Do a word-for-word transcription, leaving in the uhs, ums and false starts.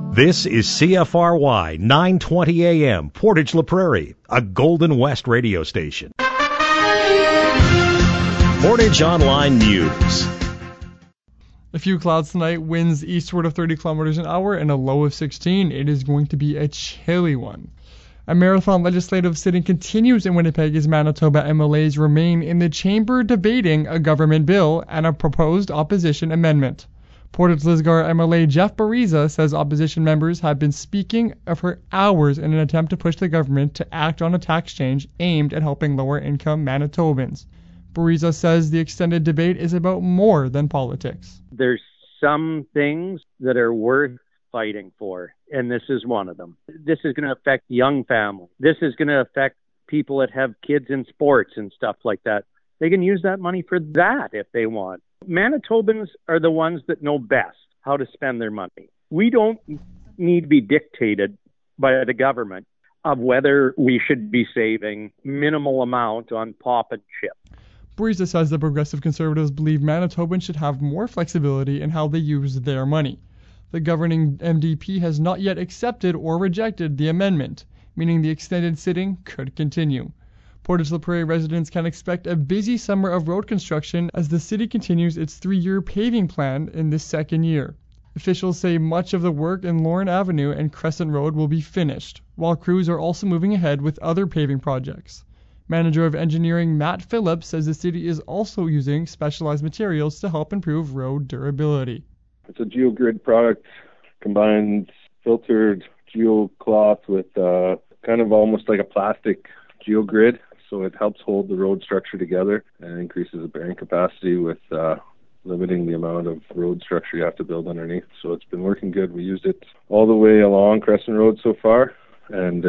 This is C F R Y nine twenty A M, Portage La Prairie, a Golden West radio station. Portage Online News. A few clouds tonight, winds eastward of thirty kilometers an hour, and a low of sixteen. It is going to be a chilly one. A marathon legislative sitting continues in Winnipeg as Manitoba M L As remain in the chamber debating a government bill and a proposed opposition amendment. Portage Lisgar M L A Jeff Bariza says opposition members have been speaking for hours in an attempt to push the government to act on a tax change aimed at helping lower-income Manitobans. Bariza says the extended debate is about more than politics. There's some things that are worth fighting for, and this is one of them. This is going to affect young families. This is going to affect people that have kids in sports and stuff like that. They can use that money for that if they want. Manitobans are the ones that know best how to spend their money. We don't need to be dictated by the government of whether we should be saving minimal amount on pop and chip. Bariza says the Progressive Conservatives believe Manitobans should have more flexibility in how they use their money. The governing M D P has not yet accepted or rejected the amendment, meaning the extended sitting could continue. Portage La Prairie residents can expect a busy summer of road construction as the city continues its three-year paving plan in this second year. Officials say much of the work in Lorne Avenue and Crescent Road will be finished, while crews are also moving ahead with other paving projects. Manager of Engineering Matt Phillips says the city is also using specialized materials to help improve road durability. It's a GeoGrid product, combines filtered geocloth with uh, kind of almost like a plastic GeoGrid. So it helps hold the road structure together and increases the bearing capacity with uh, limiting the amount of road structure you have to build underneath. So it's been working good. We used it all the way along Crescent Road so far, and